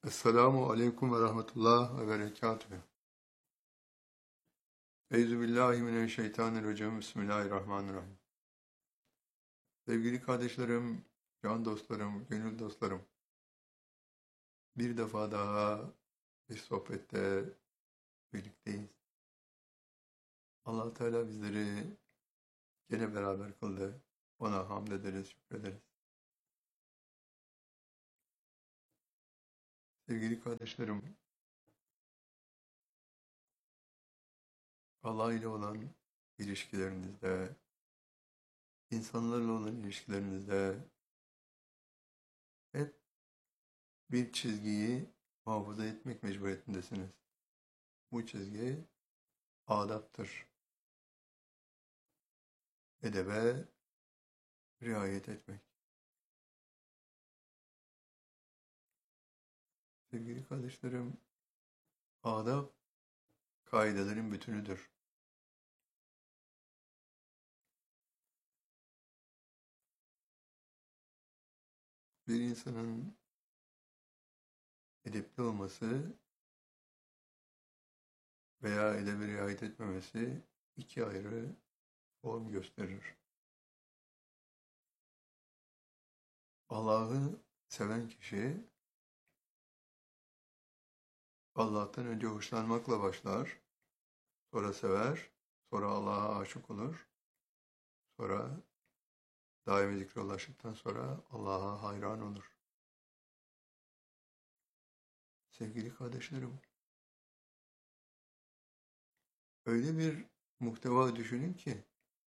Esselamu aleyküm ve rahmetullah ve berekatühü. Euzubillahimineşşeytanirracim. Bismillahirrahmanirrahim. Sevgili kardeşlerim, can dostlarım, gönül dostlarım. Bir defa daha bir sohbette birlikteyiz. Allah Teala bizleri gene beraber kıldı. Ona hamd ederiz, şükrederiz. Sevgili kardeşlerim, Allah ile olan ilişkilerinizde, insanlarla olan ilişkilerinizde hep bir çizgiyi muhafaza etmek mecburiyetindesiniz. Bu çizgi adaptır. Edebe riayet etmek. Sevgili kardeşlerim, adab kaidelerin bütünüdür. Bir insanın edepli olması veya edebe riayet etmemesi iki ayrı form gösterir. Allah'ı seven kişi Allah'tan önce hoşlanmakla başlar, sonra sever, sonra Allah'a aşık olur, sonra daimi zikre ulaştıktan sonra Allah'a hayran olur. Sevgili kardeşlerim, öyle bir muhteva düşünün ki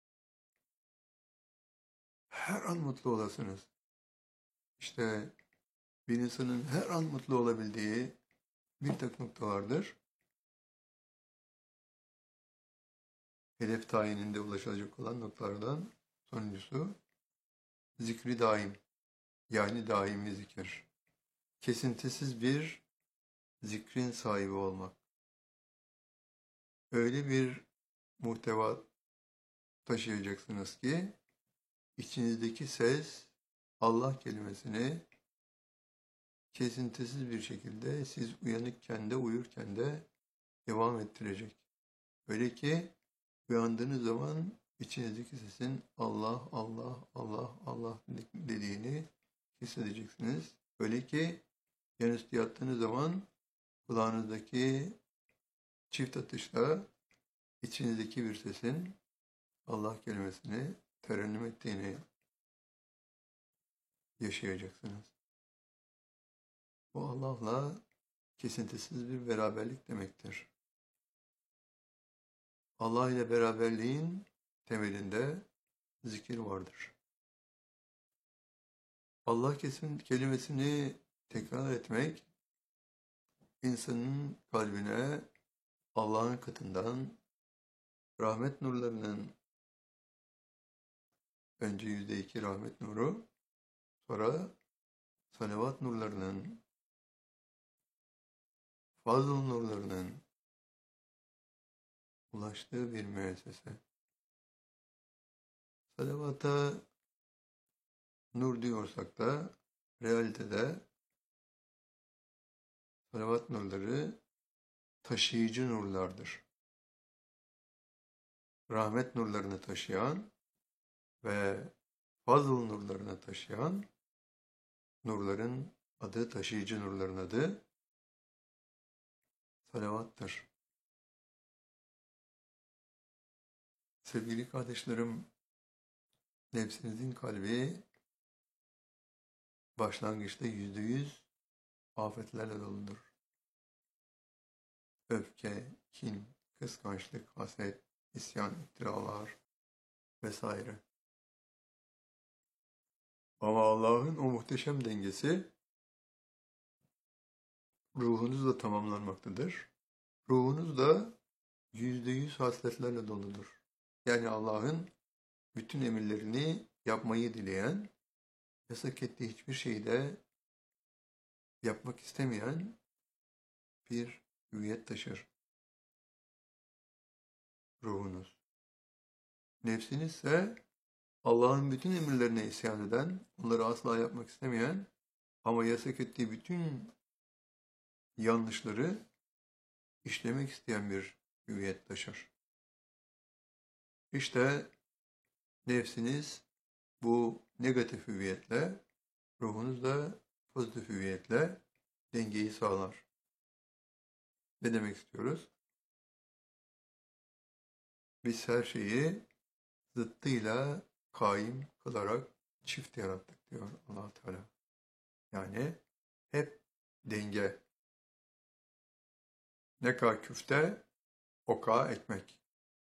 her an mutlu olasınız. İşte bir insanın her an mutlu olabildiği bir tek nokta vardır. Hedef tayininde ulaşılacak olan noktalardan sonuncusu zikri daim, yani daimi zikir. Kesintisiz bir zikrin sahibi olmak. Öyle bir muhteva taşıyacaksınız ki içinizdeki ses Allah kelimesini kesintisiz bir şekilde siz uyanıkken de uyurken de devam ettirecek. Öyle ki uyandığınız zaman içinizdeki sesin Allah, Allah, Allah, Allah dediğini hissedeceksiniz. Öyle ki yanüstü yattığınız zaman kulağınızdaki çift atışla içinizdeki bir sesin Allah kelimesini terennüm ettiğini yaşayacaksınız. Bu Allah'la kesintisiz bir beraberlik demektir. Allah ile beraberliğin temelinde zikir vardır. Allah kelimesini tekrar etmek, insanın kalbine Allah'ın katından rahmet nurlarının önce %2 rahmet nuru, sonra salavat nurlarının, fazl nurlarının ulaştığı bir müessese. Salavata nur diyorsak da realitede salavat nurları taşıyıcı nurlardır. Rahmet nurlarını taşıyan ve fazl nurlarını taşıyan nurların adı, taşıyıcı nurların adı salavattır. Sevgili kardeşlerim, nefsinizin kalbi başlangıçta %100 afetlerle doludur. Öfke, kin, kıskançlık, haset, isyan, iftiralar vesaire. Ama Allah'ın o muhteşem dengesi ruhunuzla tamamlanmaktadır. Ruhunuz da %100 hasletlerle doludur. Yani Allah'ın bütün emirlerini yapmayı dileyen, yasak ettiği hiçbir şeyi de yapmak istemeyen bir hüviyet taşır ruhunuz. Nefsiniz ise Allah'ın bütün emirlerine isyan eden, onları asla yapmak istemeyen ama yasak ettiği bütün yanlışları işlemek isteyen bir hüviyet taşır. İşte nefsiniz bu negatif hüviyetle, ruhunuz da pozitif hüviyetle dengeyi sağlar. Ne demek istiyoruz? Biz her şeyi zıttıyla kaim kılarak çift yarattık diyor Allah Teala. Yani hep denge. Ne kadar küfte, o kadar ekmek.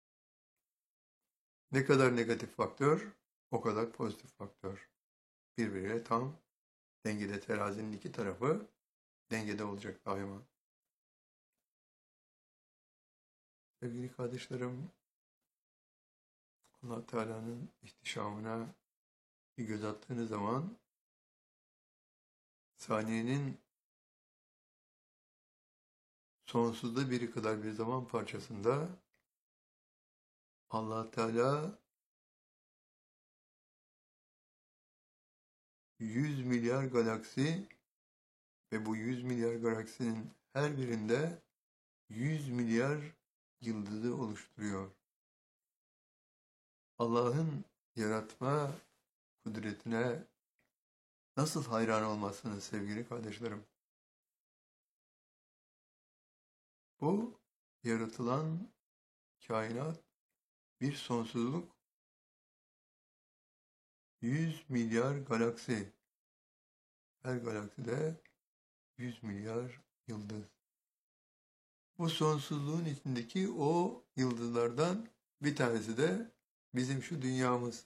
Ne kadar negatif faktör, o kadar pozitif faktör. Birbiriyle tam dengede, terazinin iki tarafı dengede olacak daima. Sevgili kardeşlerim, Allah Teala'nın ihtişamına bir göz attığınız zaman saniyenin sonsuzda biri kadar bir zaman parçasında Allah Teala 100 milyar galaksi ve bu 100 milyar galaksinin her birinde 100 milyar yıldızı oluşturuyor. Allah'ın yaratma kudretine nasıl hayran olmazsınız sevgili kardeşlerim? Bu yaratılan kainat bir sonsuzluk, 100 milyar galaksi. Her galakside 100 milyar yıldız. Bu sonsuzluğun içindeki o yıldızlardan bir tanesi de bizim şu dünyamız.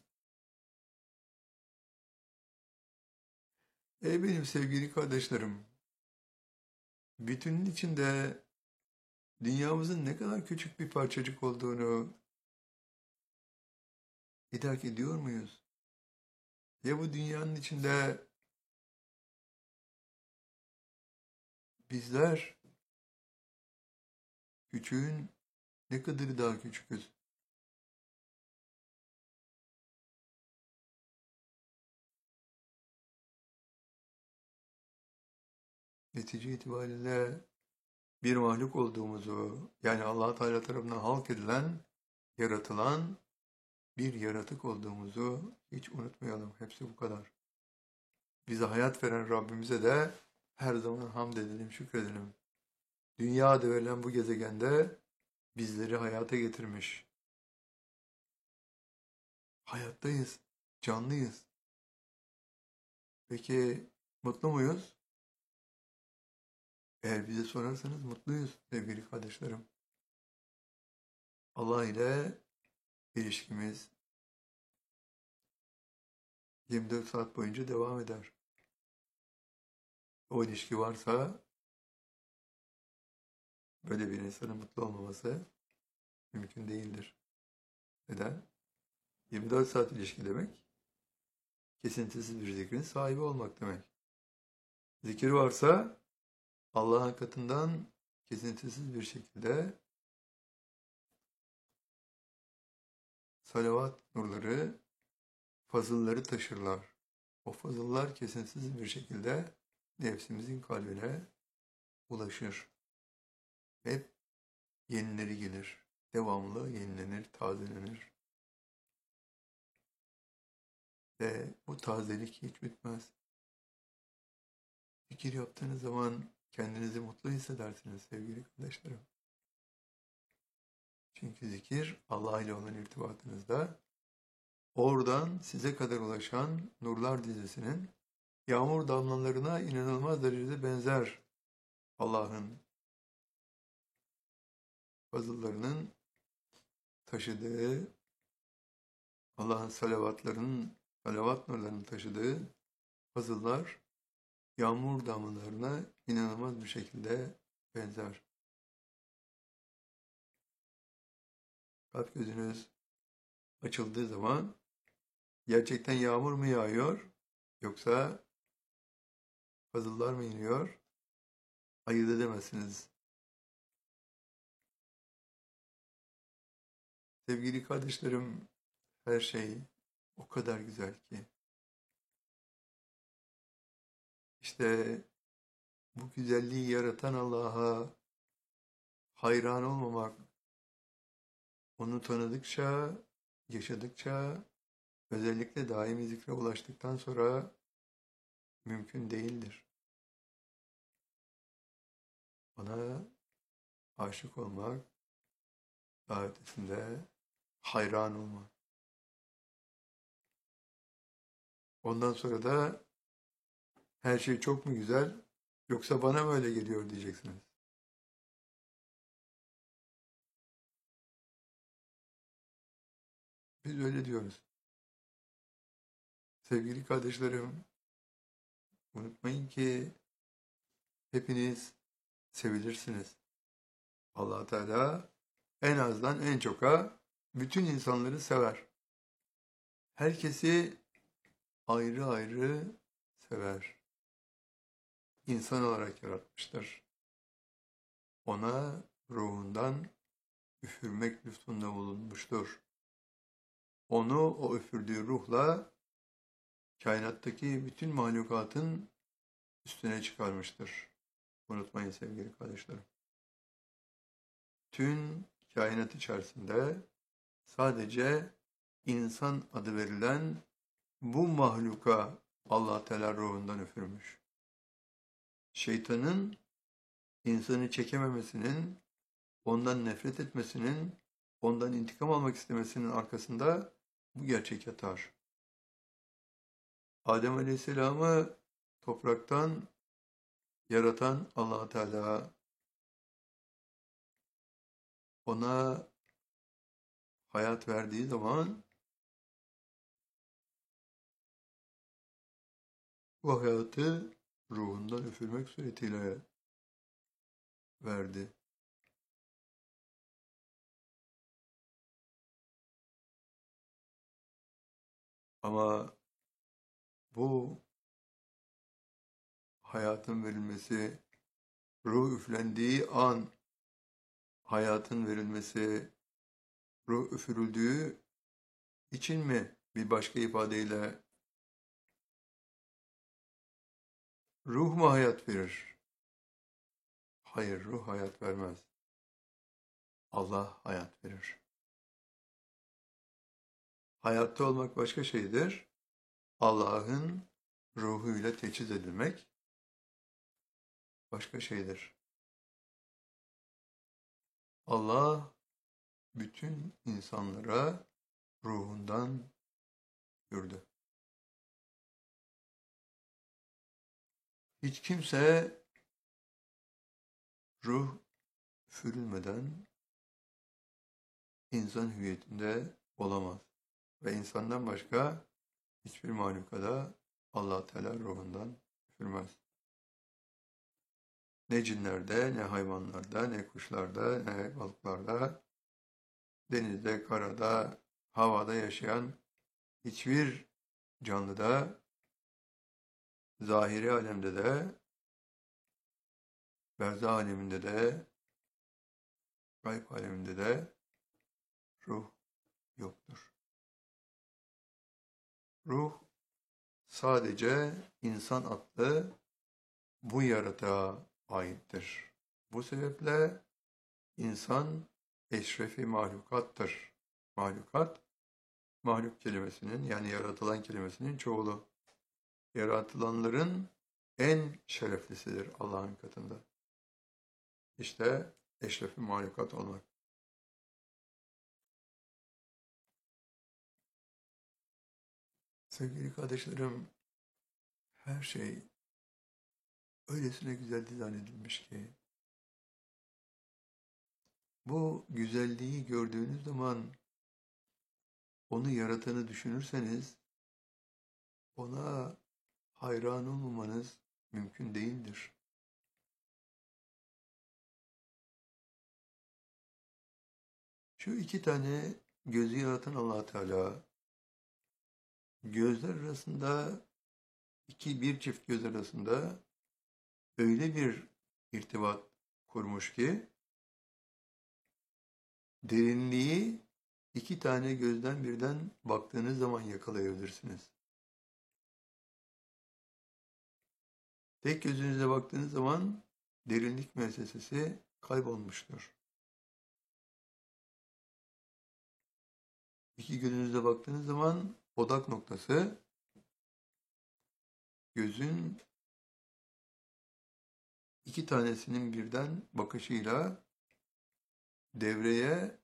Benim sevgili kardeşlerim, bütünün içinde dünyamızın ne kadar küçük bir parçacık olduğunu idrak ediyor muyuz? Ya bu dünyanın içinde bizler küçüğün ne kadar daha küçüküz? Netice itibariyle bir mahluk olduğumuzu, yani Allah Teala tarafından halk edilen, yaratılan bir yaratık olduğumuzu hiç unutmayalım. Hepsi bu kadar. Bize hayat veren Rabbimize de her zaman hamd edelim, şükredelim. Dünya adı verilen bu gezegende bizleri hayata getirmiş. Hayattayız, canlıyız. Peki mutlu muyuz? Eğer bize sorarsanız mutluyuz sevgili kardeşlerim. Allah ile ilişkimiz 24 saat boyunca devam eder. O ilişki varsa böyle bir insanın mutlu olmaması mümkün değildir. Neden? 24 saat ilişki demek, kesintisiz bir zikrin sahibi olmak demek. Zikir varsa Allah'ın katından kesintisiz bir şekilde salavat nurları, fazılları taşırlar. O fazıllar kesintisiz bir şekilde nefsimizin kalbine ulaşır. Hep yenileri gelir. Devamlı yenilenir, tazelenir. Ve bu tazelik hiç bitmez. Zikir yaptığınız zaman kendinizi mutlu hissedersiniz sevgili kardeşlerim. Çünkü zikir Allah ile olan irtibatınızda oradan size kadar ulaşan nurlar dizisinin yağmur damlalarına inanılmaz derecede benzer. Allah'ın fazıllarının taşıdığı, Allah'ın salavat nurlarının taşıdığı fazıllar yağmur damlalarına inanılmaz bir şekilde benzer. Kalp gözünüz açıldığı zaman gerçekten yağmur mu yağıyor yoksa fazıllar mı iniyor? Ayırt edemezsiniz. Sevgili kardeşlerim, her şey o kadar güzel ki. İşte bu güzelliği yaratan Allah'a hayran olmamak, onu tanıdıkça, yaşadıkça, özellikle daimi zikre ulaştıktan sonra mümkün değildir. Ona aşık olmak, daha ötesinde hayran olmak. Ondan sonra da her şey çok mu güzel, yoksa bana mı öyle geliyor diyeceksiniz. Biz öyle diyoruz. Sevgili kardeşlerim, unutmayın ki hepiniz sevilirsiniz. Allah Teala en azdan en çoka bütün insanları sever. Herkesi ayrı ayrı sever. İnsan olarak yaratmıştır. Ona ruhundan üfürmek lütfunda bulunmuştur. Onu o üfürdüğü ruhla kainattaki bütün mahlukatın üstüne çıkarmıştır. Unutmayın sevgili kardeşlerim. Tüm kainat içerisinde sadece insan adı verilen bu mahluka Allah Teala ruhundan üfürmüş. Şeytanın insanı çekememesinin, ondan nefret etmesinin, ondan intikam almak istemesinin arkasında bu gerçek yatar. Adem Aleyhisselam'ı topraktan yaratan Allah Teala ona hayat verdiği zaman bu hayatı ruhundan üfürmek suretiyle verdi. Ama bu hayatın verilmesi, ruh üflendiği an hayatın verilmesi, ruh üfürüldüğü için mi, bir başka ifadeyle ruh mu hayat verir? Hayır, ruh hayat vermez. Allah hayat verir. Hayatta olmak başka şeydir. Allah'ın ruhuyla teçhiz edilmek başka şeydir. Allah bütün insanlara ruhundan yürüdü. Hiç kimse ruh üfürülmeden insan hüviyetinde olamaz. Ve insandan başka hiçbir mahlukada Allah Teala ruhundan üfürmez. Ne cinlerde, ne hayvanlarda, ne kuşlarda, ne balıklarda, denizde, karada, havada yaşayan hiçbir canlıda, zahiri alemde de, berzah aleminde de, gayb aleminde de ruh yoktur. Ruh sadece insan adlı bu yaratığa aittir. Bu sebeple insan eşrefi mahlukattır. Mahlukat, mahluk kelimesinin yani yaratılan kelimesinin çoğulu. Yaratılanların en şereflisidir Allah'ın katında. İşte eşrefi mahlukat olmak. Sevgili kardeşlerim, her şey öylesine güzel dizayn edilmiş ki, bu güzelliği gördüğünüz zaman onu yaratanı düşünürseniz, ona hayran olmamanız mümkün değildir. Şu iki tane gözü yaratan Allah Teala, gözler arasında, bir çift göz arasında öyle bir irtibat kurmuş ki, derinliği iki tane gözden birden baktığınız zaman yakalayabilirsiniz. Tek gözünüze baktığınız zaman derinlik müessesesi kaybolmuştur. İki gözünüze baktığınız zaman odak noktası gözün iki tanesinin birden bakışıyla devreye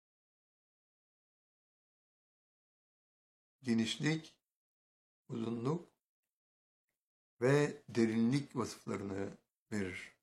genişlik, uzunluk ve derinlik vasıflarını verir.